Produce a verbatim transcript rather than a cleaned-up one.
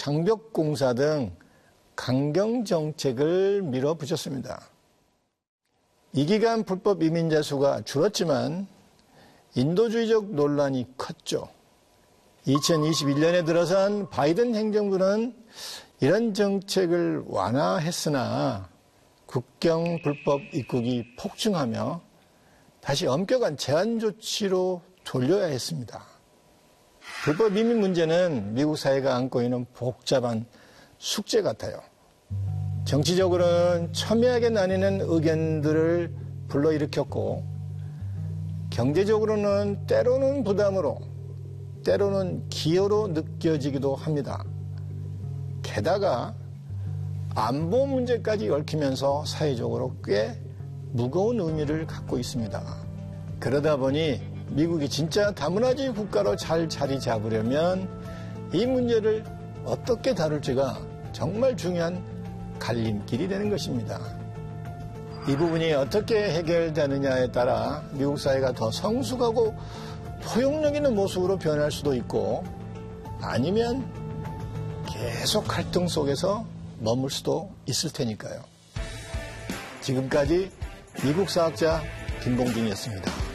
장벽공사 등 강경정책을 밀어붙였습니다. 이 기간 불법 이민자 수가 줄었지만 인도주의적 논란이 컸죠. 이천이십일 년에 들어선 바이든 행정부는 이런 정책을 완화했으나 국경 불법 입국이 폭증하며 다시 엄격한 제한 조치로 돌려야 했습니다. 불법 이민 문제는 미국 사회가 안고 있는 복잡한 숙제 같아요. 정치적으로는 첨예하게 나뉘는 의견들을 불러일으켰고, 경제적으로는 때로는 부담으로, 때로는 기여로 느껴지기도 합니다. 게다가 안보 문제까지 얽히면서 사회적으로 꽤 무거운 의미를 갖고 있습니다. 그러다 보니 미국이 진짜 다문화주의 국가로 잘 자리 잡으려면 이 문제를 어떻게 다룰지가 정말 중요한 갈림길이 되는 것입니다. 이 부분이 어떻게 해결되느냐에 따라 미국 사회가 더 성숙하고 포용력 있는 모습으로 변할 수도 있고, 아니면 계속 갈등 속에서 머물 수도 있을 테니까요. 지금까지 미국 사학자 김봉준이었습니다.